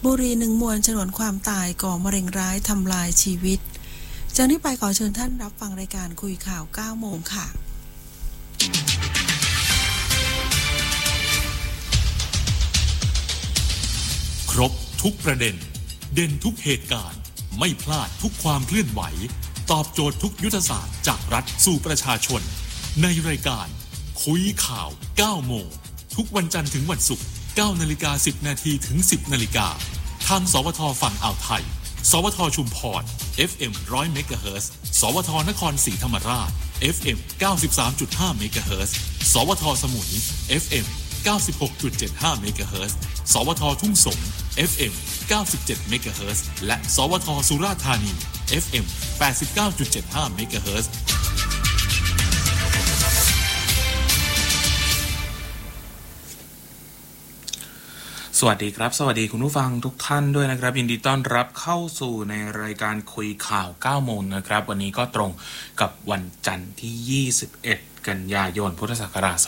บุหรี่หนึ่งมวนฉนวนความตายก่อมะเร็งร้ายทำลายชีวิตจากนี้ไปขอเชิญท่านรับฟังรายการคุยข่าว9 โมงค่ะครบทุกประเด็นเด่นทุกเหตุการณ์ไม่พลาดทุกความเคลื่อนไหวตอบโจทย์ทุกยุทธศาสตร์จากรัฐสู่ประชาชนในรายการคุยข่าว9 โมงทุกวันจันทร์ถึงวันศุกร์ 9:10 นาทีถึง 10 นาฬิกาทางสวทฝั่งอ่าวไทยสวทชุมพร FM 100 เมกะเฮิรตซ์สวทนครศรีธรรมราช FM 93.5 เมกะเฮิรตซ์สวทสมุย FM 96.75 เมกะเฮิรตซ์สวททุ่งสง FM 97 เมกะเฮิรตซ์และสวทสุราษฎร์ธานี FM 89.75 เมกะเฮิรตซ์สวัสดีครับสวัสดีคุณผู้ฟังทุกท่านด้วยนะครับยินดีต้อนรับเข้าสู่ในรายการคุยข่าว9 โมงนะครับวันนี้ก็ตรงกับวันจันทร์ที่21 กันยายนพุทธศักราช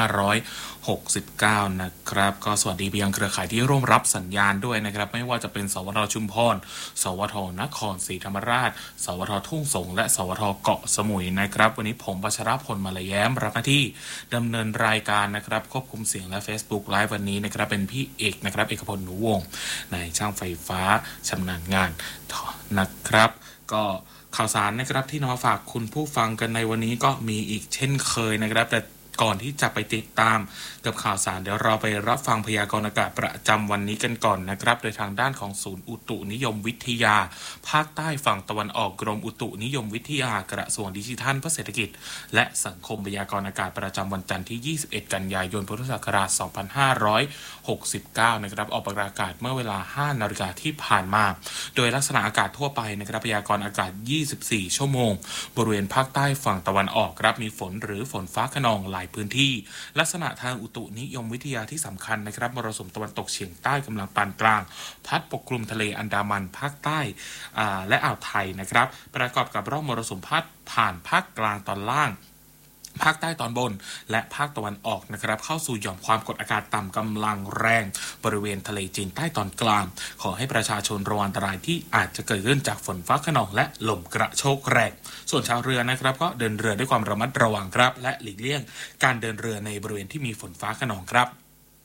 2569นะครับก็สวัสดีไปยังเครือข่ายที่ร่วมรับสัญญาณด้วยนะครับไม่ว่าจะเป็นสวทชุมพรสวทนครศรีธรรมราชสวททุ่งสงและสวทเกาะสมุยนะครับวันนี้ผมวัชรพล มาลาแย้มรับหน้าที่ดำเนินรายการนะครับควบคุมเสียงและ Facebook Live วันนี้นะครับเป็นพี่เอกนะครับเอกพลหนูวงศ์นายช่างไฟฟ้าชำนาญงานนะครับก็ข่าวสารนะครับที่นำมาฝากคุณผู้ฟังกันในวันนี้ก็มีอีกเช่นเคยนะครับแต่ก่อนที่จะไปติดตามกับข่าวสารเดี๋ยวเราไปรับฟังพยากรณ์อากาศประจำวันนี้กันก่อนนะครับโดยทางด้านของศูนย์อุตุนิยมวิทยาภาคใต้ฝั่งตะวันออกกรมอุตุนิยมวิทยากระทรวงดิจิทัลเพื่อเศรษฐกิจและสังคมพยากรณ์อากาศประจำวันจันทร์ที่21 กันยายนพุทธศักราช2569นะครับออกประกาศเมื่อเวลา 5 นาฬิกาที่ผ่านมาโดยลักษณะอากาศทั่วไปนะครับพยากรณ์อากาศ24 ชั่วโมงบริเวณภาคใต้ฝั่งตะวันออกครับมีฝนหรือฝนฟ้าคะนองหลายพื้นที่ลักษณะทางอุตุนิยมวิทยาที่สำคัญนะครับมรสุมตะวันตกเฉียงใต้กำลังปานกลางพัดปกคลุมทะเลอันดามันภาคใต้และอ่าวไทยนะครับประกอบกับร่องมรสุมพัดผ่านภาคกลางตอนล่างภาคใต้ตอนบนและภาคตะวันออกนะครับเข้าสู่หย่อมความกดอากาศต่ำกำลังแรงบริเวณทะเลจีนใต้ตอนกลางขอให้ประชาชนระวังอันตรายที่อาจจะเกิดขึ้นจากฝนฟ้าคะนองและลมกระโชกแรงส่วนชาวเรือนะครับก็เดินเรือด้วยความระมัดระวังครับและหลีกเลี่ยงการเดินเรือในบริเวณที่มีฝนฟ้าคะนองครับ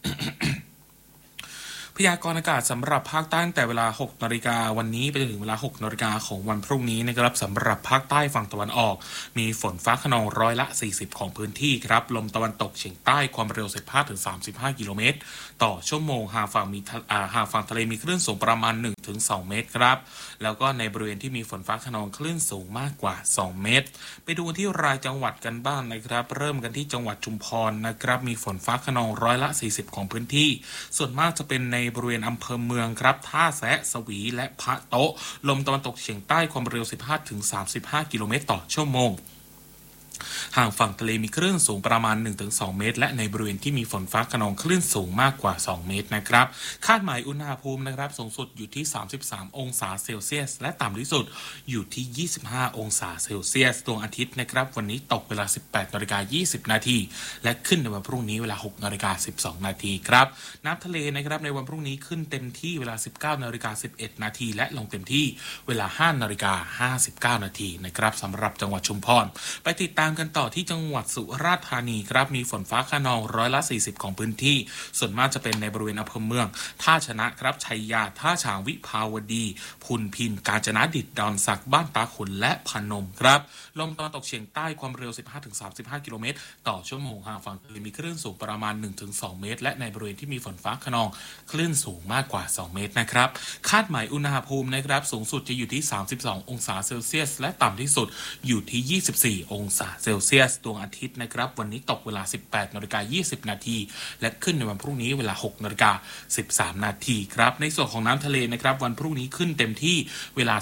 พยากรณ์อากาศสำหรับภาคใต้ตั้งแต่เวลา 6 นาฬิกาวันนี้ไปจนถึงเวลา 6 นาฬิกาของวันพรุ่งนี้นะครับสำหรับภาคใต้ฝั่งตะวันออกมีฝนฟ้าคะนอง40%ของพื้นที่ครับลมตะวันตกเฉียงใต้ความเร็ว 15-35 กิโลเมตรต่อชั่วโมงหากฝั่งทะเลมีคลื่นสูงประมาณ 1-2 เมตรครับแล้วก็ในบริเวณที่มีฝนฟ้าคะนองคลื่นสูงมากกว่า 2 เมตรไปดูที่รายจังหวัดกันบ้างนะครับเริ่มกันที่จังหวัดชุมพรนะครับมีฝนฟ้าคะนอง40%ของพื้นที่ส่วนมากจะเป็นในบริเวณอำเภอเมืองครับท่าแซะสวีและพระโต๊ะลมตะวันตกเฉียงใต้ความเร็ว 15-35 กิโลเมตรต่อชั่วโมงห่างฝั่งทะเลมีคลื่นสูงประมาณ 1-2 เมตรและในบริเวณที่มีฝนฟ้าคะนองคลื่นสูงมากกว่า 2 เมตรนะครับคาดหมายอุณหภูมินะครับสูงสุดอยู่ที่ 33 องศาเซลเซียสและต่ำที่สุดอยู่ที่ 25 องศาเซลเซียสดวงอาทิตย์นะครับวันนี้ตกเวลา 18:20 นาทีและขึ้นในวันพรุ่งนี้เวลา 6:12 นาทีครับน้ำทะเลนะครับในวันพรุ่งนี้ขึ้นเต็มที่เวลา 19:11 นาทีและลงเต็มที่เวลา 5:59 นาทีนะครับสำหรับจังหวัดชุมพรไปติดตามกันต่อที่จังหวัดสุราษฎร์ธานีครับมีฝนฟ้าคะนอง40%ของพื้นที่ส่วนมากจะเป็นในบริเวณอำเภอเมืองท่าชนะครับชัยยาท่าฉางวิภาวดีพุนพินกาญจนดิษฐ์ดอนสักบ้านตาขุนและพนมครับลมตะวันตกเฉียงใต้ความเร็ว 15-35 กิโลเมตรต่อชั่วโมงห่างฝั่งทะเลมีคลื่นสูงประมาณ 1-2 เมตรและในบริเวณที่มีฝนฟ้าคะนองคลื่นสูงมากกว่า 2 เมตรนะครับคาดหมายอุณหภูมินะครับสูงสุดจะอยู่ที่ 32 องศาเซลเซียสและต่ำที่สุดอยู่ที่ 24 องศาเซลเซียสดวงอาทิตย์นะครับวันนี้ตกเวลา 18:20 นาทีและขึ้นในวันพรุ่งนี้เวลา 6:13 นาทีครับในส่วนของน้ำทะเลนะครับวันพรุ่งนี้ขึ้นเต็มที่เวลา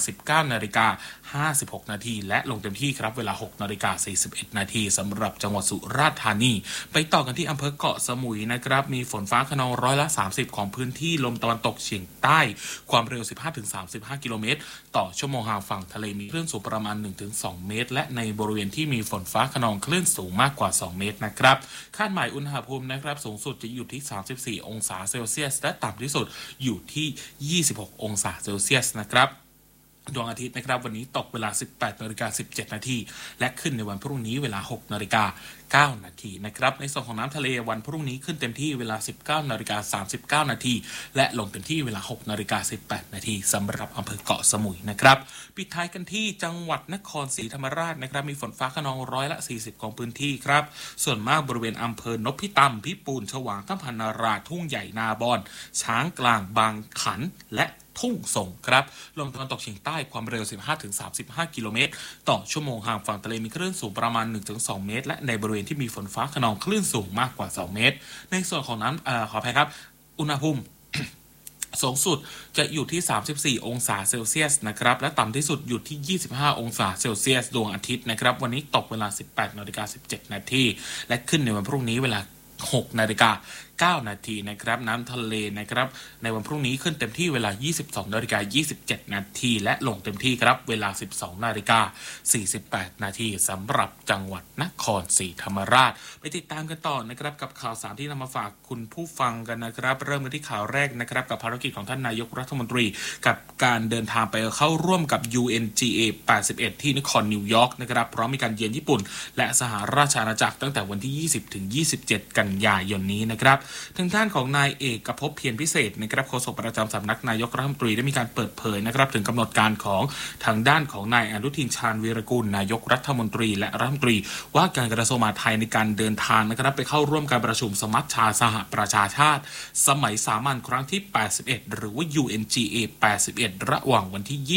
19:56 นาทีและลงเต็มที่ครับเวลา 6:41 นาทีสำหรับจังหวัดสุราษฎร์ธานีไปต่อกันที่อำเภอเกาะสมุยนะครับมีฝนฟ้าคะนอง30%ของพื้นที่ลมตะวันตกเฉียงใต้ความเร็ว 15-35 กิโลเมตรต่อชั่วโมงห่างฝั่งทะเลมีคลื่นสูงประมาณ 1-2 เมตรและในบริเวณที่มีฝนฟ้าคะนองคลื่นสูงมากกว่า2เมตรนะครับคาดหมายอุณหภูมินะครับสูงสุดจะอยู่ที่34องศาเซลเซียสและต่ำที่สุดอยู่ที่26องศาเซลเซียสนะครับดวงอาทิตย์นะครับวันนี้ตกเวลา 18:17 น.และขึ้นในวันพรุ่งนี้เวลา 6:09 น.นะครับในส่วนของน้ำทะเลวันพรุ่งนี้ขึ้นเต็มที่เวลา 19:39 น.และลงเต็มที่เวลา 6:18 น.สำหรับอำเภอเกาะสมุยนะครับปิดท้ายกันที่จังหวัดนครศรีธรรมราชนะครับมีฝนฟ้าคะนอง40%ของพื้นที่ครับส่วนมากบริเวณอำเภอนพิตำพิปูนฉวางกัมพนาราทุ่งใหญ่นาบอนช้างกลางบางขันและทุ่งส่งครับลมตะวันตกเฉียงใต้ความเร็ว 15-35 กิโลเมตรต่อชั่วโมงห่างฝั่งทะเลมีคลื่นสูงประมาณ 1-2 เมตรและในบริเวณที่มีฝนฟ้าคะนองคลื่นสูงมากกว่า2เมตรในส่วนของน้ำขออภัยครับอุณหภูมิ สูงสุดจะอยู่ที่34องศาเซลเซียสนะครับและต่ำที่สุดอยู่ที่25องศาเซลเซียสดวงอาทิตย์นะครับวันนี้ตกเวลา 18:17 น.และขึ้นในวันพรุ่งนี้เวลา 6:09 น.นะครับน้ำทะเลนะครับในวันพรุ่งนี้ขึ้นเต็มที่เวลา 22:27 น.และลงเต็มที่ครับเวลา 12:48 น.สำหรับจังหวัดนครศรีธรรมราชไปติดตามกันต่อนะครับกับข่าวสารที่นำมาฝากคุณผู้ฟังกันนะครับเริ่มกันที่ข่าวแรกนะครับกับภารกิจของท่านนายกรัฐมนตรีกับการเดินทางไปเข้าร่วมกับ UNGA 81 ที่นครนิวยอร์กนะครับพร้อมมีการเยือนญี่ปุ่นและสหราชอาณาจักรตั้งแต่วันที่ 20-27 กันยายนนี้นะครับทางด้านของนายเอกภพเพียรพิเศษนะครับโฆษกประจำสำนักนายกรัฐมนตรีได้มีการเปิดเผยนะครับถึงกำหนดการของทางด้านของนายอนุทินชาญวีรกุลนายกรัฐมนตรีและรัฐมนตรีว่าการกระทรวงมหาดไทยในการเดินทางนะครับไปเข้าร่วมการประชุมสมัชชาสหประชาชาติสมัยสามัญครั้งที่ 81 หรือว่า UNGA 81 ระหว่างวันที่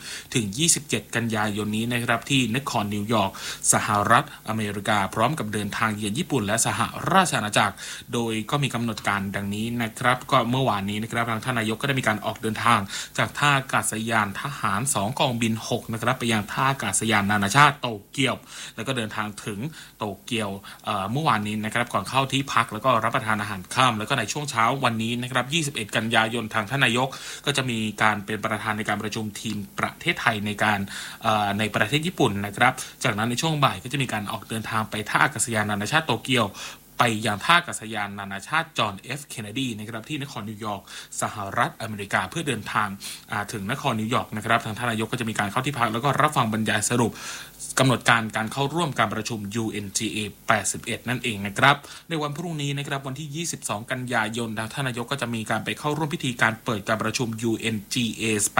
20-27 กันยายนนี้นะครับที่นครนิวยอร์กสหรัฐอเมริกาพร้อมกับเดินทางเยือนญี่ปุ่นและสหราชอาณาจักรโดยก็มีกำหนดการดังนี้นะครับก็เมื่อวานนี้นะครับทางท่านนายกก็ได้มีการออกเดินทางจากท่าอากาศยานทหาร2กองบิน6นะครับไปยังท่าอากาศยานนานาชาติโตเกียวแล้วก็เดินทางถึงโตเกียวเมื่อวานนี้นะครับก่อนเข้าที่พักแล้วก็รับประทานอาหารค่ำแล้วก็ในช่วงเช้าวันนี้นะครับ21 กันยายนทางท่านนายกก็จะมีการเป็นประธานในการประชุมทีมประเทศไทยในการในประเทศญี่ปุ่นนะครับจากนั้นในช่วงบ่ายก็จะมีการออกเดินทางไปท่าอากาศยานนานาชาติโตเกียวไปยังท่าอากาศยานนานาชาติจอห์น F. เคนเนดีนะครับที่นครนิวยอร์กสหรัฐอเมริกาเพื่อเดินทางถึงนครนิวยอร์กนะครับทางท่านนายกก็จะมีการเข้าที่พักแล้วก็รับฟังบรรยายสรุปกำหนดการเข้าร่วมการประชุม UNGA 81 นั่นเองนะครับในวันพรุ่งนี้นะครับวันที่ 22 กันยายนทางท่านนายกก็จะมีการไปเข้าร่วมพิธีการเปิดการประชุม UNGA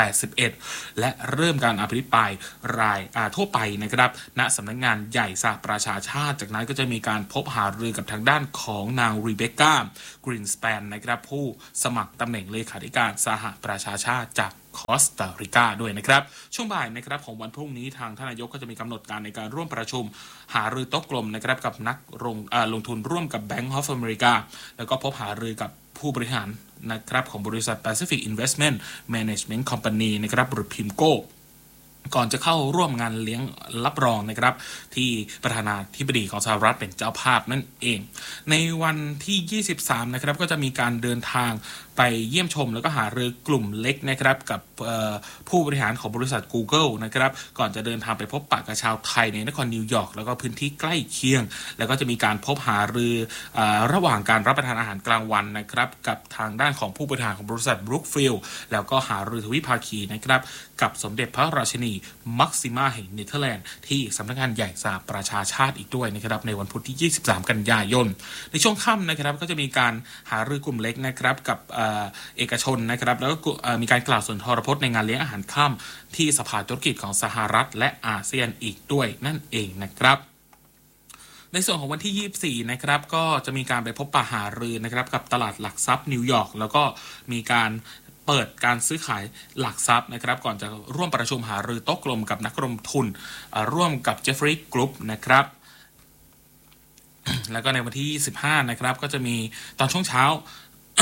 81 และเริ่มการอภิปรายรายทั่วไปนะครับณสำนักงานใหญ่สหประชาชาติจากนั้นก็จะมีการพบหารือกับทางด้านของนางรีเบคก้ากรีนสแปนนะครับผู้สมัครตำแหน่งเลขาธิการสหประชาชาติจากคอสตาริกาด้วยนะครับช่วงบ่ายนะครับของวันพรุ่งนี้ทางท่านนายกก็จะมีกำหนดการในการร่วมประชุมหารือโต๊ะกลมนะครับกับนักลงทุนร่วมกับ Bank of America แล้วก็พบหารือกับผู้บริหารนะครับของบริษัท Pacific Investment Management Company นะครับหรือ PIMCOก่อนจะเข้าร่วมงานเลี้ยงรับรองนะครับที่ประธานาธิบดีของสหรัฐเป็นเจ้าภาพนั่นเองในวันที่23นะครับก็จะมีการเดินทางไปเยี่ยมชมแล้วก็หารือกลุ่มเล็กนะครับกับผู้บริหารของบริษัท Google นะครับก่อนจะเดินทางไปพบปะกับชาวไทยในนครนิวยอร์กแล้วก็พื้นที่ใกล้เคียงแล้วก็จะมีการพบหารือระหว่างการรับประทานอาหารกลางวันนะครับกับทางด้านของผู้บริหารของบริษัท Brookfield แล้วก็หารือทวิภาคีนะครับกับสมเด็จพระราชินีมักซิมาแห่งเนเธอร์แลนด์ที่สำนักงานใหญ่สหประชาชาติอีกด้วยนะครับในวันพุธที่23 กันยายนในช่วงค่ำนะครับก็จะมีการหารือกลุ่มเล็กนะครับกับเอกชนนะครับแล้วก็มีการกล่าวสุนทรพจน์ในงานเลี้ยงอาหารค่ำที่สภาธุรกิจของสหรัฐและอาเซียนอีกด้วยนั่นเองนะครับในส่วนของวันที่24นะครับก็จะมีการไปพบปะหารือนะครับกับตลาดหลักทรัพย์นิวยอร์กแล้วก็มีการเปิดการซื้อขายหลักทรัพย์นะครับก่อนจะร่วมประชุมหารือโต๊ะกลมกับนักลงทุนร่วมกับ Jefferies Group นะครับ แล้วก็ในวันที่25นะครับก็จะมีตอนช่วงเช้า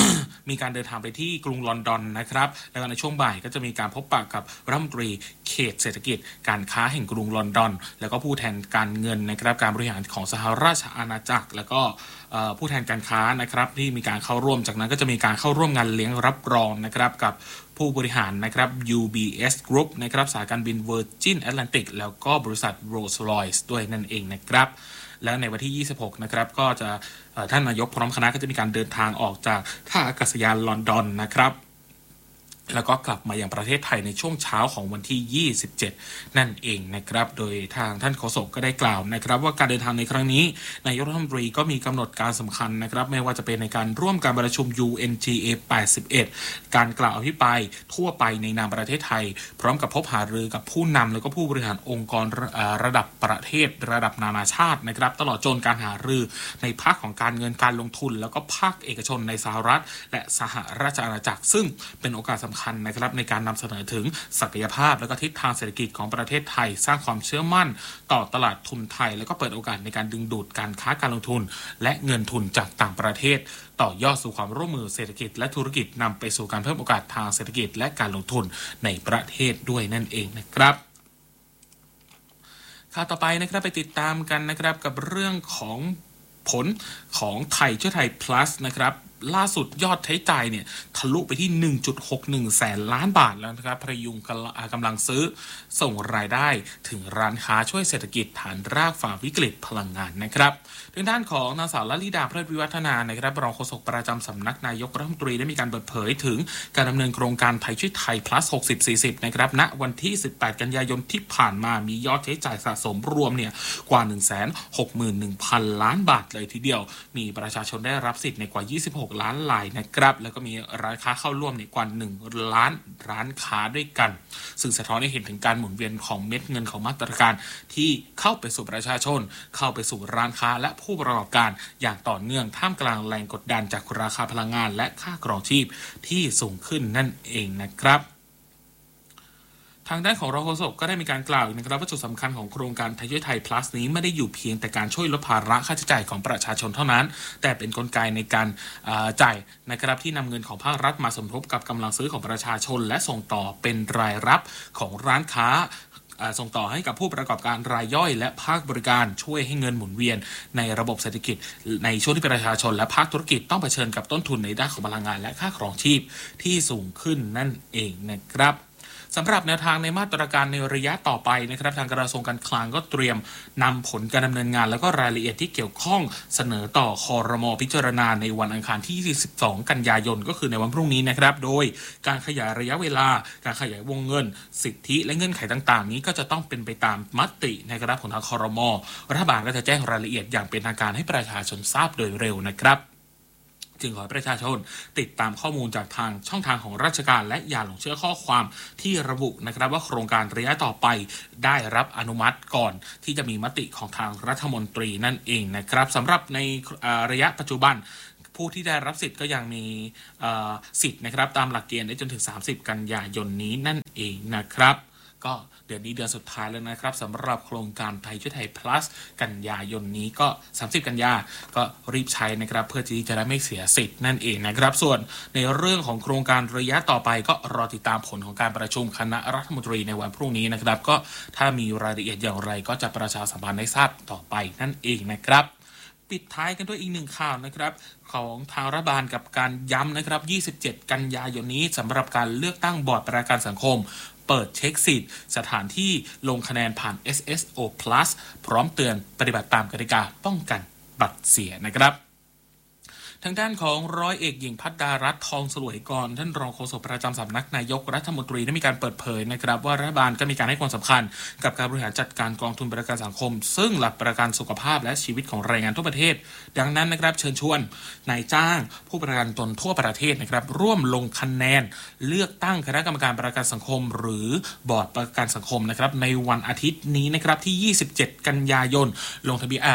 มีการเดินทางไปที่กรุงลอนดอนนะครับแล้วในช่วงบ่ายก็จะมีการพบปะกับรัฐมนตรีเขตเศรษฐกิจการค้าแห่งกรุงลอนดอนแล้วก็ผู้แทนการเงินนะครับการบริหารของสหราชอาณาจักรแล้วก็ผู้แทนการค้านะครับที่มีการเข้าร่วมจากนั้นก็จะมีการเข้าร่วมงานเลี้ยงรับรองนะครับกับผู้บริหารนะครับ UBS Group นะครับสายการบิน Virgin Atlantic แล้วก็บริษัท Rolls-Royce ด้วยนั่นเองนะครับแล้วในวันที่26นะครับก็จะท่านนายกพร้อมคณะก็จะมีการเดินทางออกจากท่าอากาศยานลอนดอนนะครับแล้วก็กลับมายังประเทศไทยในช่วงเช้าของวันที่27นั่นเองนะครับโดยทางท่านโฆษกก็ได้กล่าวนะครับว่าการเดินทางในครั้งนี้นายกรัฐมนตรีก็มีกำหนดการสำคัญนะครับไม่ว่าจะเป็นในการร่วมการประชุม UNGA 81การกล่าวอภิปรายทั่วไปในนามประเทศไทยพร้อมกับพบหารือกับผู้นำแล้วก็ผู้บริหารองค์กรระดับประเทศระดับนานาชาตินะครับตลอดจนการหารือในภาคของการเงินการลงทุนแล้วก็ภาคเอกชนในสหรัฐและสหราชอาณาจักรซึ่งเป็นโอกาสสำคัญนะครับในการนำเสนอถึงศักยภาพและก็ทิศทางเศรษฐกิจของประเทศไทยสร้างความเชื่อมั่นต่อตลาดทุนไทยและก็เปิดโอกาสในการดึงดูดการค้าการลงทุนและเงินทุนจากต่างประเทศต่อยอดสู่ความร่วมมือเศรษฐกิจและธุรกิจนำไปสู่การเพิ่มโอกาสทางเศรษฐกิจและการลงทุนในประเทศด้วยนั่นเองนะครับข่าวต่อไปนะครับไปติดตามกันนะครับกับเรื่องของผลของไทยช่วยไทย plus นะครับล่าสุดยอดใช้จ่ายเนี่ยทะลุไปที่ 1.61 แสนล้านบาทแล้วนะครับพยุงกำลังซื้อส่งรายได้ถึงร้านค้าช่วยเศรษฐกิจฐานรากฝ่าวิกฤตพลังงานนะครับทางด้านของนางสาวลลิดาเพลิดวิวัฒนานะครับรองโฆษกประจำสำนักนายกรัฐมนตรีได้มีการเปิดเผยถึงการดำเนินโครงการไทยช่วยไทย plus 60-40 นะครับณวันที่ 18 กันยายนที่ผ่านมามียอดใช้จ่ายสะสมรวมเนี่ยกว่า 161,000 ล้านบาทเลยทีเดียวมีประชาชนได้รับสิทธิ์ในกว่า26ล้านรายนะครับแล้วก็มีร้านค้าเข้าร่วมในกว่า1ล้านร้านค้าด้วยกันซึ่งสะท้อนให้เห็นถึงการหมุนเวียนของเม็ดเงินของมาตรการที่เข้าไปสู่ประชาชนเข้าไปสู่ร้านค้าและผู้ประกอบการอย่างต่อเนื่องท่ามกลางแรงกดดันจากราคาพลังงานและค่าครองชีพที่สูงขึ้นนั่นเองนะครับทางด้านของรองโฆษกก็ได้มีการกล่าวนะครับว่าจุดสำคัญของโครงการไทยช่วยไทย plus นี้ไม่ได้อยู่เพียงแต่การช่วยลดภาระค่าใช้จ่ายของประชาชนเท่านั้นแต่เป็นกลไกในการจ่ายนะครับที่นำเงินของภาครัฐมาสมทบกับกำลังซื้อของประชาชนและส่งต่อเป็นรายรับของร้านค้าส่งต่อให้กับผู้ประกอบการรายย่อยและภาคบริการช่วยให้เงินหมุนเวียนในระบบเศรษฐกิจในช่วงที่ประชาชนและภาคธุรกิจต้องเผชิญกับต้นทุนในด้านของพลังงานและค่าครองชีพที่สูงขึ้นนั่นเองนะครับสำหรับแนวทางในมาตรการในระยะต่อไปนะครับทางกระทรวงการคลังก็เตรียมนำผลการดำเนินงานแล้วก็รายละเอียดที่เกี่ยวข้องเสนอต่อครม.พิจารณาในวันอังคารที่22กันยายนก็คือในวันพรุ่งนี้นะครับโดยการขยายระยะเวลาการขยายวงเงินสิทธิและเงื่อนไขต่างๆนี้ก็จะต้องเป็นไปตามมตินะครับของทางครม.รัฐบาลก็จะแจ้งรายละเอียดอย่างเป็นทางการให้ประชาชนทราบโดยเร็วนะครับจึงขอให้ประชาชนติดตามข้อมูลจากทางช่องทางของราชการและอย่าหลงเชื่อข้อความที่ระบุนะครับว่าโครงการระยะต่อไปได้รับอนุมัติก่อนที่จะมีมติของทางรัฐมนตรีนั่นเองนะครับสำหรับในระยะปัจจุบันผู้ที่ได้รับสิทธิ์ก็ยังมีสิทธิ์นะครับตามหลักเกณฑ์ได้จนถึง30กันยายนนี้นั่นเองนะครับก็เดือนนี้เดือนสุดท้ายแล้วนะครับสำหรับโครงการไทยช่วยไทย plus กันยายนนี้ก็30กันยาก็รีบใช้นะครับเพื่อที่จะได้ไม่เสียสิทธิ์นั่นเองนะครับส่วนในเรื่องของโครงการระยะต่อไปก็รอติดตามผลของการประชุมคณะรัฐมนตรีในวันพรุ่งนี้นะครับก็ถ้ามีรายละเอียดอย่างไรก็จะประชาสัมพันธ์ให้ทราบต่อไปนั่นเองนะครับปิดท้ายกันด้วยอีกหนึ่งข่าวนะครับของทางรัฐบาลกับการย้ำนะครับ27กันยายนนี้สำหรับการเลือกตั้งบอร์ดประกันสังคมเปิดเช็คสิทธิ์สถานที่ลงคะแนนผ่าน SSO Plus พร้อมเตือนปฏิบัติตามกติกาป้องกันบัตรเสียนะครับ ทางด้านของร้อยเอกหญิงภัทรารัตน์ทองสลวยกรท่านรองโฆษกประจำสำนักนายกรัฐมนตรีได้มีการเปิดเผยนะครับว่ารัฐบาลก็มีการให้ความสำคัญกับการบริหารจัดการกองทุนประกันสังคมซึ่งหลักประกันสุขภาพและชีวิตของแรงงานทั่วประเทศดังนั้นนะครับเชิญชวนนายจ้างผู้ประกันตนทั่วประเทศนะครับร่วมลงคะแนนเลือกตั้งคณะกรรมการประกันสังคมหรือบอร์ดประกันสังคมนะครับในวันอาทิตย์นี้นะครับที่27กันยายนลงทะเบียน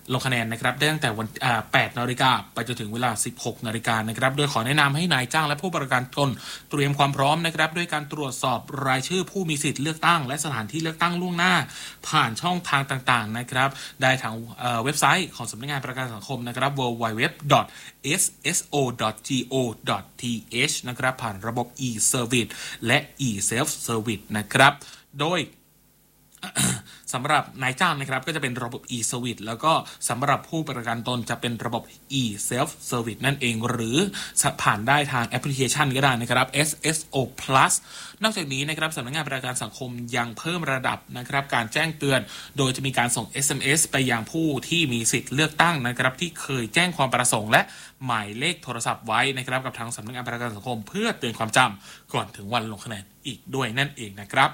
ลงคะแนนนะครับได้ตั้งแต่วัน8 นาฬิกาไปจนถึงเวลา 16 นาฬิกานะครับโดยขอแนะนำให้นายจ้างและผู้ประกันตนเตรียมความพร้อมนะครับด้วยการตรวจสอบรายชื่อผู้มีสิทธิ์เลือกตั้งและสถานที่เลือกตั้งล่วงหน้าผ่านช่องทางต่างๆนะครับได้ทางเว็บไซต์ของสำนักงานประกันสังคมนะครับ www.sso.go.th นะครับผ่านระบบ e-service และ e-self service นะครับโดยสำหรับนายจ้างนะครับก็จะเป็นระบบ e-service แล้วก็สำหรับผู้ประกันตนจะเป็นระบบ e-self service นั่นเองหรือผ่านได้ทางแอปพลิเคชันก็ได้นะครับ SSO Plus นอกจากนี้นะครับสำนักงานประกันสังคมยังเพิ่มระดับนะครับการแจ้งเตือนโดยจะมีการส่ง SMS ไปยังผู้ที่มีสิทธิ์เลือกตั้งนะครับที่เคยแจ้งความประสงค์และหมายเลขโทรศัพท์ไว้นะครับกับทางสำนักงานประกันสังคมเพื่อเตือนความจำก่อนถึงวันลงคะแนนอีกด้วยนั่นเองนะครับ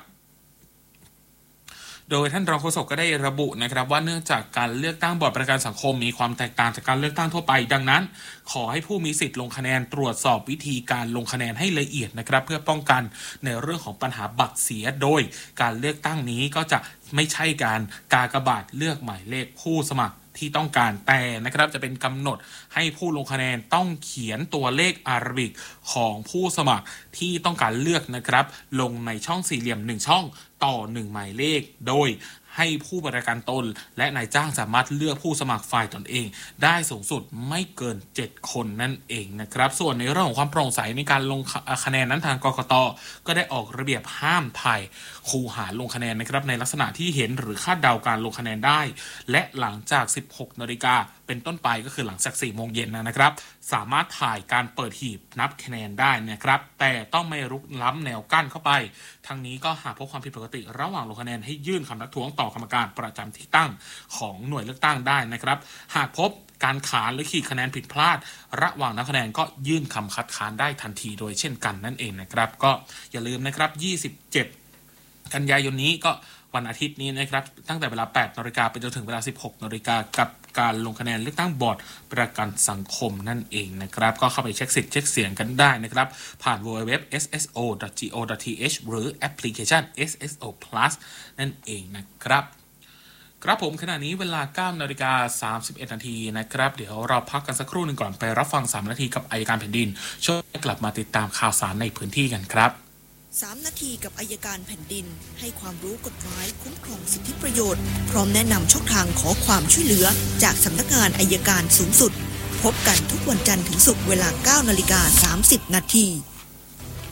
โดยท่านรองโฆษกก็ได้ระบุนะครับว่าเนื่องจากการเลือกตั้งบอร์ดประกันสังคมมีความแตกต่างจากการเลือกตั้งทั่วไปดังนั้นขอให้ผู้มีสิทธิ์ลงคะแนนตรวจสอบวิธีการลงคะแนนให้ละเอียดนะครับเพื่อป้องกันในเรื่องของปัญหาบัตรเสียโดยการเลือกตั้งนี้ก็จะไม่ใช่การกากบาทเลือกหมายเลขผู้สมัครที่ต้องการแต่นะครับจะเป็นกำหนดให้ผู้ลงคะแนนต้องเขียนตัวเลขอาราบิกของผู้สมัครที่ต้องการเลือกนะครับลงในช่องสี่เหลี่ยม1ช่องต่อ1หมายเลขโดยให้ผู้ประกันตนและนายจ้างสามารถเลือกผู้สมัครฝ่ายตนเองได้สูงสุดไม่เกิน7คนนั่นเองนะครับส่วนในเรื่องของความโปร่งใสในการลงคะแนนนั้นทางกกต.ก็ได้ออกระเบียบห้ามถ่ายคูหาลงคะแนนนะครับในลักษณะที่เห็นหรือคาดเดาการลงคะแนนได้และหลังจาก 16 นาฬิกาเป็นต้นไปก็คือหลังจาก 4 โมงเย็นนะครับสามารถถ่ายการเปิดหีบนับคะแนนได้นะครับแต่ต้องไม่รุกล้ำแนวกั้นเข้าไปทั้งนี้ก็หากพบความผิดปกติระหว่างลงคะแนนให้ยื่นคำทักท้วงต่อกรรมการประจำที่ตั้งของหน่วยเลือกตั้งได้นะครับหากพบการขานหรือขีดคะแนนผิดพลาดระหว่างนับคะแนนก็ยื่นคำคัดค้านได้ทันทีโดยเช่นกันนั่นเองนะครับก็อย่าลืมนะครับ27 กันยายนนี้ก็วันอาทิตย์นี้นะครับตั้งแต่เวลา 8 นาฬิกาไปจนถึงเวลา 16 นาฬิกากับการลงคะแนนเลือกตั้งบอร์ดประกันสังคมนั่นเองนะครับก็เข้าไปเช็คสิทธิ์เช็คเสียงกันได้นะครับผ่าน www.sso.go.th หรือแอปพลิเคชัน SSO Plus นั่นเองนะครับครับผมขณะนี้เวลา 9 นาฬิกา 31 นาทีนะครับเดี๋ยวเราพักกันสักครู่หนึ่งก่อนไปรับฟัง3นาทีกับอัยการแผ่นดินช่วงกลับมาติดตามข่าวสารในพื้นที่กันครับ 3 นาทีกับอัยการแผ่นดินให้ความรู้กฎหมายคุ้มครองสิทธิประโยชน์พร้อมแนะนำช่องทางขอความช่วยเหลือจากสำนักงานอัยการสูงสุดพบกันทุกวันจันทร์ถึงศุกร์เวลา 9 นาฬิกา 30 นาที